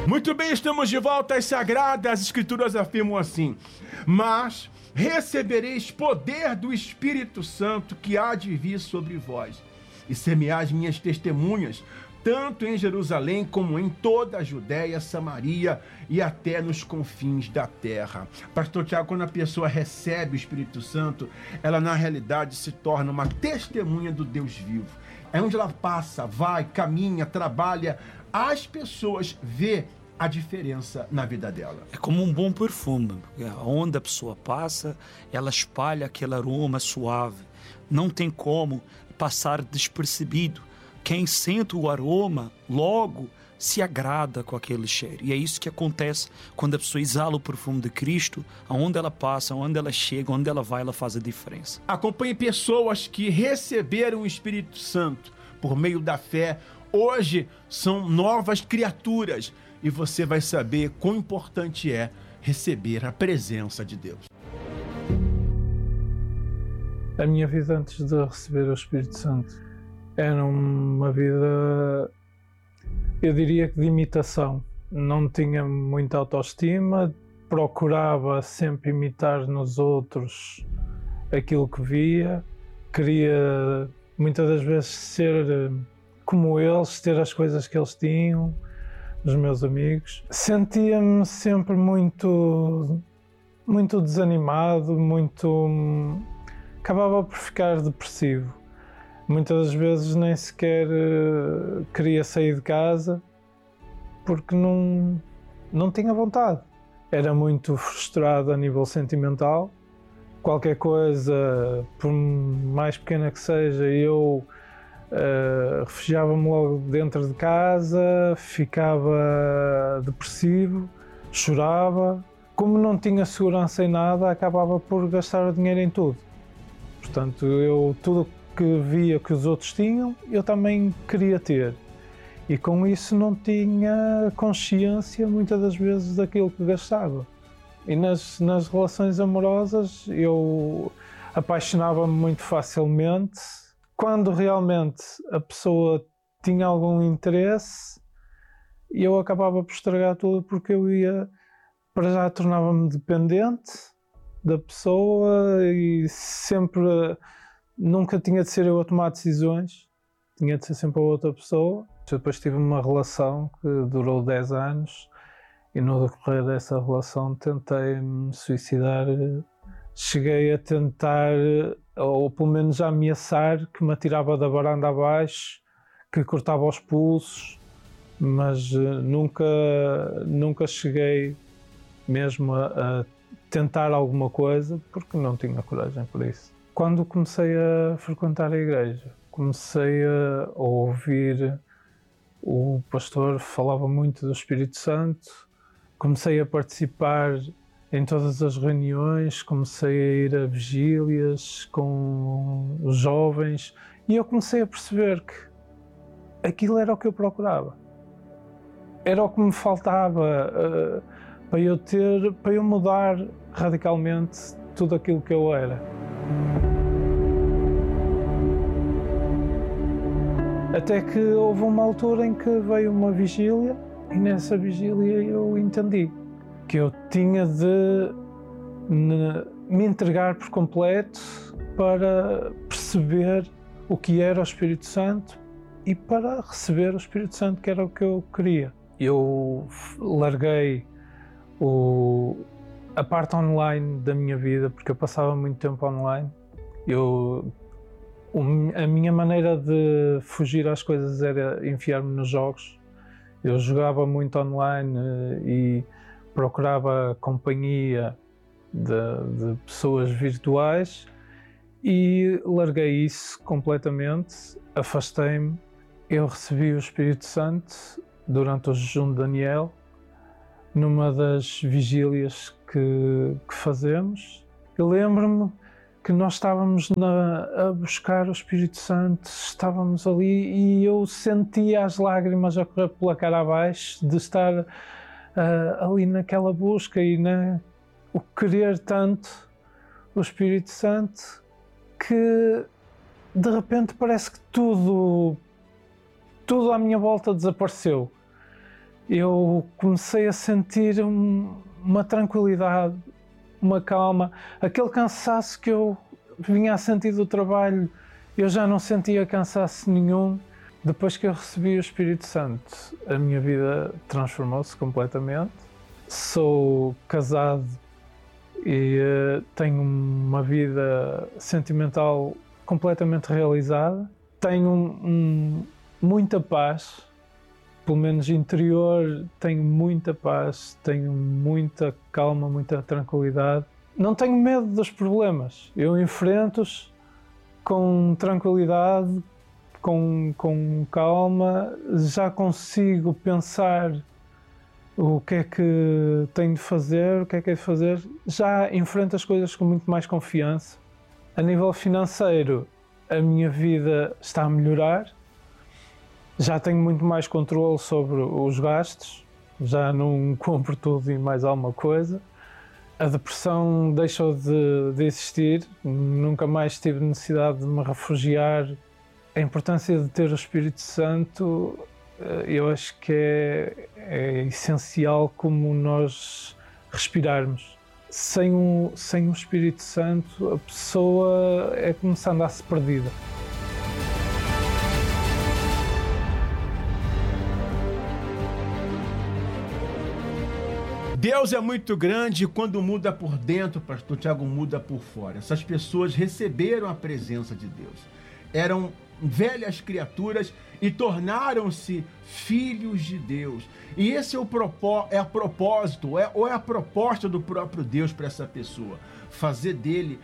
Muito bem, estamos de volta às Sagradas Escrituras afirmam assim: mas recebereis poder do Espírito Santo que há de vir sobre vós, e semear as minhas testemunhas, tanto em Jerusalém como em toda a Judéia, Samaria e até nos confins da terra. Pastor Tiago, quando a pessoa recebe o Espírito Santo, ela na realidade se torna uma testemunha do Deus vivo. É onde ela passa, vai, caminha, trabalha, as pessoas vê a diferença na vida dela. É como um bom perfume, onde a pessoa passa, ela espalha aquele aroma suave. Não tem como passar despercebido. Quem sente o aroma, logo se agrada com aquele cheiro. E é isso que acontece quando a pessoa exala o perfume de Cristo. Aonde ela passa, aonde ela chega, onde ela vai, ela faz a diferença. Acompanhe pessoas que receberam o Espírito Santo por meio da fé. Hoje são novas criaturas e você vai saber quão importante é receber a presença de Deus. A minha vida antes de receber o Espírito Santo era uma vida, eu diria que de imitação. Não tinha muita autoestima, procurava sempre imitar nos outros aquilo que via, queria muitas das vezes ser como eles, ter as coisas que eles tinham, os meus amigos. Sentia-me sempre muito desanimado, acabava por ficar depressivo. Muitas das vezes nem sequer queria sair de casa porque não tinha vontade. Era muito frustrado a nível sentimental. Qualquer coisa, por mais pequena que seja, eu refugiava-me logo dentro de casa, ficava depressivo, chorava. Como não tinha segurança em nada, acabava por gastar o dinheiro em tudo. Portanto, tudo que via que os outros tinham, eu também queria ter. E com isso não tinha consciência, muitas das vezes, daquilo que gastava. E nas relações amorosas, eu apaixonava-me muito facilmente. Quando realmente a pessoa tinha algum interesse, eu acabava por estragar tudo, porque eu para já tornava-me dependente da pessoa e nunca tinha de ser eu a tomar decisões, tinha de ser sempre a outra pessoa. Eu depois tive uma relação que durou 10 anos e no decorrer dessa relação tentei me suicidar. Cheguei a tentar, ou pelo menos a ameaçar, que me atirava da varanda abaixo, que cortava os pulsos, mas nunca cheguei mesmo a tentar alguma coisa, porque não tinha coragem para isso. Quando comecei a frequentar a igreja, comecei a ouvir o pastor, falava muito do Espírito Santo, comecei a participar em todas as reuniões, comecei a ir a vigílias com os jovens e eu comecei a perceber que aquilo era o que eu procurava. Era o que me faltava para eu mudar radicalmente tudo aquilo que eu era. Até que houve uma altura em que veio uma vigília e nessa vigília eu entendi que eu tinha de me entregar por completo para perceber o que era o Espírito Santo e para receber o Espírito Santo, que era o que eu queria. Eu larguei a parte online da minha vida, porque eu passava muito tempo online. A minha maneira de fugir às coisas era enfiar-me nos jogos. Eu jogava muito online e procurava companhia de pessoas virtuais e larguei isso completamente, afastei-me. Eu recebi o Espírito Santo durante o jejum de Daniel, numa das vigílias que fazemos. Eu lembro-me que nós estávamos a buscar o Espírito Santo, estávamos ali e eu sentia as lágrimas a correr pela cara abaixo de estar ali naquela busca e o querer tanto o Espírito Santo, que de repente parece que tudo à minha volta desapareceu. eu comecei a sentir uma tranquilidade, uma calma. Aquele cansaço que eu vinha a sentir do trabalho, eu já não sentia cansaço nenhum. Depois que eu recebi o Espírito Santo, a minha vida transformou-se completamente. Sou casado e tenho uma vida sentimental completamente realizada. Tenho muita paz, pelo menos interior, tenho muita paz, tenho muita calma, muita tranquilidade. Não tenho medo dos problemas, eu enfrento-os com tranquilidade, com calma, já consigo pensar o que é que tenho de fazer, o que é de fazer, já enfrento as coisas com muito mais confiança. A nível financeiro, a minha vida está a melhorar, já tenho muito mais controle sobre os gastos, já não compro tudo e mais alguma coisa. A depressão deixou de existir, nunca mais tive necessidade de me refugiar. A importância de ter o Espírito Santo, eu acho que é essencial como nós respirarmos. Sem o Espírito Santo, a pessoa é como se andasse perdida. Deus é muito grande e quando muda por dentro, pastor Tiago, muda por fora. Essas pessoas receberam a presença de Deus. Eram velhas criaturas e tornaram-se filhos de Deus. E esse é a proposta do próprio Deus para essa pessoa. Fazer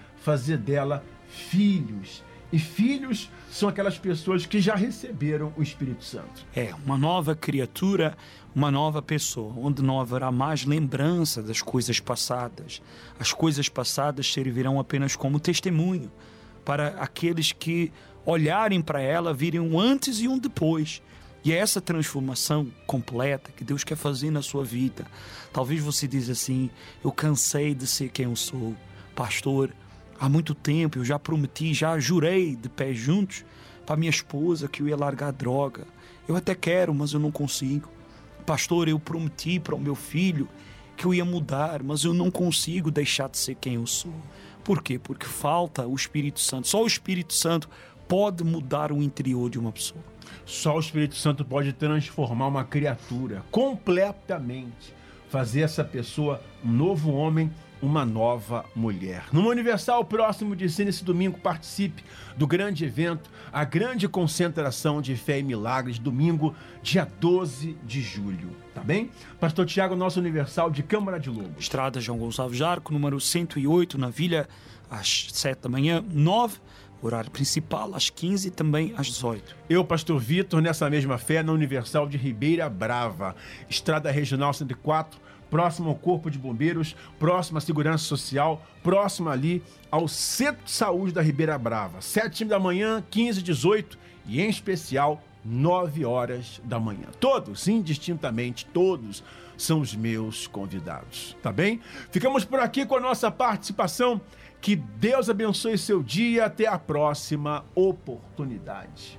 dela filhos. E filhos são aquelas pessoas que já receberam o Espírito Santo. É, uma nova criatura, uma nova pessoa, onde não haverá mais lembrança das coisas passadas. As coisas passadas servirão apenas como testemunho para aqueles que olharem para ela, virem um antes e um depois. E é essa transformação completa que Deus quer fazer na sua vida. Talvez você diz assim: eu cansei de ser quem eu sou. Pastor, há muito tempo eu já prometi, já jurei de pés juntos para minha esposa que eu ia largar a droga. Eu até quero, mas eu não consigo. Pastor, eu prometi para o meu filho que eu ia mudar, mas eu não consigo deixar de ser quem eu sou. Por quê? Porque falta o Espírito Santo. Só o Espírito Santo pode mudar o interior de uma pessoa. Só o Espírito Santo pode transformar uma criatura completamente, fazer essa pessoa um novo homem, uma nova mulher. No Universal próximo de si, nesse domingo, participe do grande evento, a grande concentração de fé e milagres, domingo, dia 12 de julho. Tá bem? Pastor Tiago, nosso Universal de Câmara de Lobos. Estrada João Gonçalves Jarco, número 108, na Vila, às 7 da manhã, 9, horário principal, às 15 e também às 18. Eu, pastor Vitor, nessa mesma fé, na Universal de Ribeira Brava, Estrada Regional 104, próximo ao Corpo de Bombeiros, próximo à Segurança Social, próximo ali ao Centro de Saúde da Ribeira Brava. 7 da manhã, 15, 18 e, em especial, 9 horas da manhã. Todos, indistintamente, todos são os meus convidados, tá bem? Ficamos por aqui com a nossa participação. Que Deus abençoe seu dia. Até a próxima oportunidade.